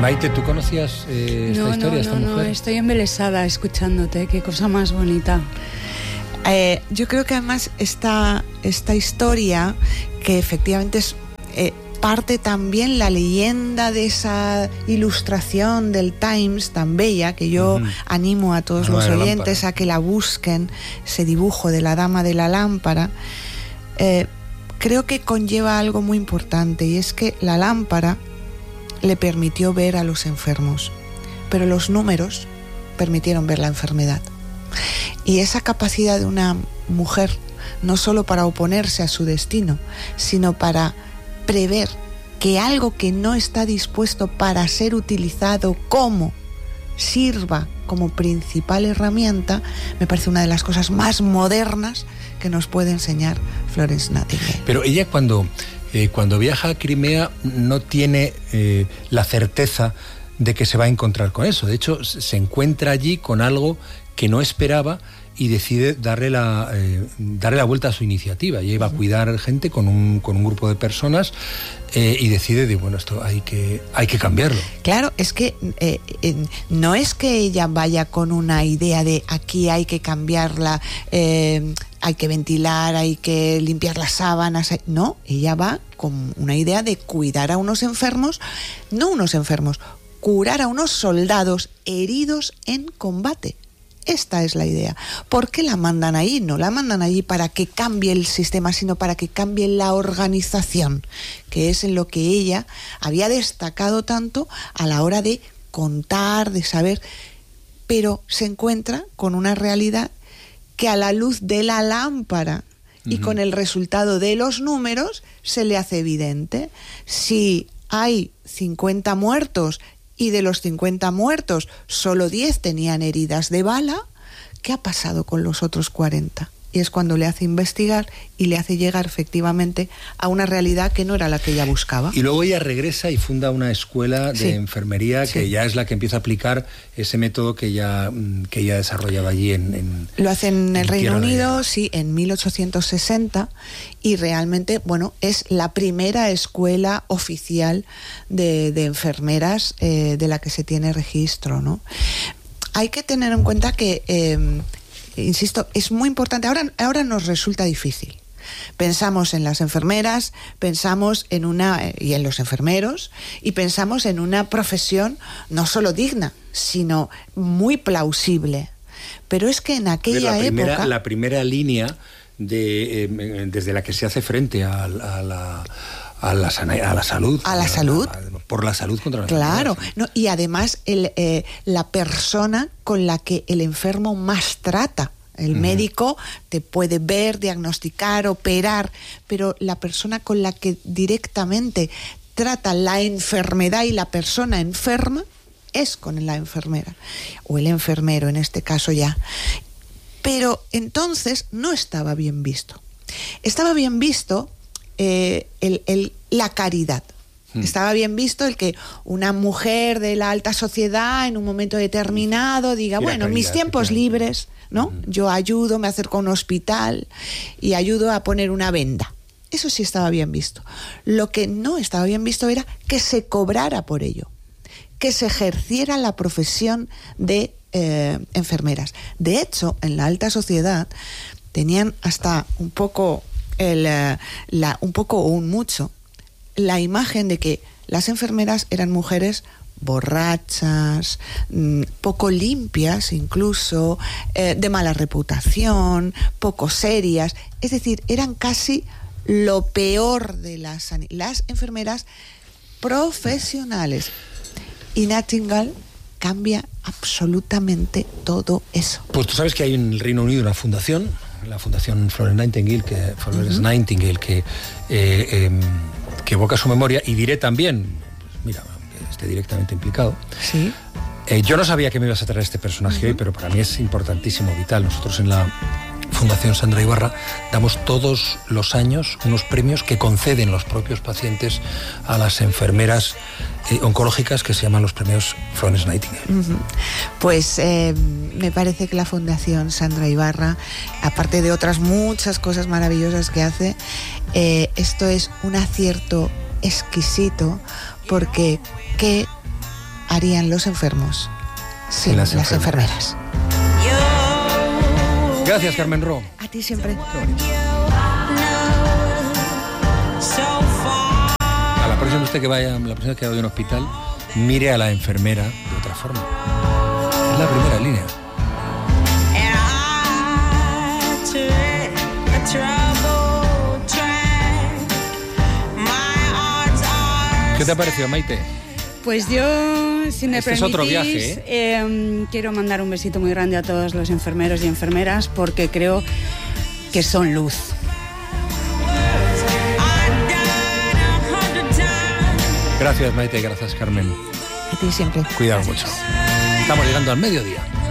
Maite, ¿tú conocías esta historia, esta mujer? No, estoy embelesada escuchándote, qué cosa más bonita. Yo creo que además esta historia, que efectivamente es parte también la leyenda de esa ilustración del Times tan bella, que yo animo a todos los oyentes a que la busquen, ese dibujo de la dama de la lámpara. Creo que conlleva algo muy importante, y es que la lámpara le permitió ver a los enfermos, pero los números permitieron ver la enfermedad. Y esa capacidad de una mujer, no solo para oponerse a su destino, sino para prever que algo que no está dispuesto para ser utilizado sirva como principal herramienta, me parece una de las cosas más modernas que nos puede enseñar Florence Nightingale. Pero ella cuando viaja a Crimea no tiene la certeza de que se va a encontrar con eso. De hecho, se encuentra allí con algo que no esperaba y decide darle la vuelta a su iniciativa. Ella iba a cuidar gente con un grupo de personas y decide, bueno, esto hay que cambiarlo. Claro, es que no es que ella vaya con una idea de aquí hay que cambiarla, hay que ventilar, hay que limpiar las sábanas. No, ella va con una idea de cuidar a unos enfermos, curar a unos soldados heridos en combate. Esta es la idea. ¿Por qué la mandan ahí? No la mandan allí para que cambie el sistema, sino para que cambie la organización, que es en lo que ella había destacado tanto a la hora de contar, de saber, pero se encuentra con una realidad que a la luz de la lámpara y con el resultado de los números se le hace evidente. Si hay 50 muertos y de los 50 muertos solo 10 tenían heridas de bala, ¿qué ha pasado con los otros 40? Y es cuando le hace investigar y le hace llegar efectivamente a una realidad que no era la que ella buscaba. Y luego ella regresa y funda una escuela de enfermería que ya es la que empieza a aplicar ese método que ella desarrollaba allí Lo hace en el Reino Unido, en 1860, y realmente, bueno, es la primera escuela oficial de enfermeras de la que se tiene registro, ¿no? Hay que tener en cuenta que insisto, es muy importante. Ahora nos resulta difícil. Pensamos en las enfermeras, pensamos y en los enfermeros, y pensamos en una profesión no solo digna, sino muy plausible. Pero es que en aquella época... La primera línea desde la que se hace frente a la salud. A la salud. Por la salud contra la Claro, enfermedad. no, y además la persona con la que el enfermo más trata. El médico te puede ver, diagnosticar, operar, pero la persona con la que directamente trata la enfermedad y la persona enferma es con la enfermera, o el enfermero en este caso ya. Pero entonces no estaba bien visto. Estaba bien visto la caridad. Estaba bien visto el que una mujer de la alta sociedad en un momento determinado diga, bueno, caridad, mis tiempos libres, ¿no? Yo ayudo, me acerco a un hospital y ayudo a poner una venda. Eso sí estaba bien visto. Lo que no estaba bien visto era que se cobrara por ello, que se ejerciera la profesión de enfermeras. De hecho, en la alta sociedad tenían hasta un poco o un mucho la imagen de que las enfermeras eran mujeres borrachas, poco limpias incluso, de mala reputación, poco serias. Es decir, eran casi lo peor de las enfermeras profesionales. Y Nightingale cambia absolutamente todo eso. Pues tú sabes que hay en el Reino Unido una fundación, la Fundación Florence Nightingale, que evoca su memoria, y diré también, pues mira, que esté directamente implicado. Sí. Yo no sabía que me ibas a traer este personaje hoy, pero para mí es importantísimo, vital. Nosotros en la Fundación Sandra Ibarra damos todos los años unos premios que conceden los propios pacientes a las enfermeras oncológicas, que se llaman los premios Florence Nightingale. Pues me parece que la Fundación Sandra Ibarra, aparte de otras muchas cosas maravillosas que hace, esto es un acierto exquisito, porque qué harían los enfermos sin las enfermeras. Gracias, Carmen Ro. A ti siempre. A la próxima usted que vaya, la próxima que vaya a un hospital, mire a la enfermera de otra forma. Es la primera línea. ¿Qué te ha parecido, Maite? Pues yo, si me permitís, es otro viaje, quiero mandar un besito muy grande a todos los enfermeros y enfermeras porque creo que son luz. Gracias, Maite, gracias, Carmen. A ti siempre. Cuidado mucho. Estamos llegando al mediodía.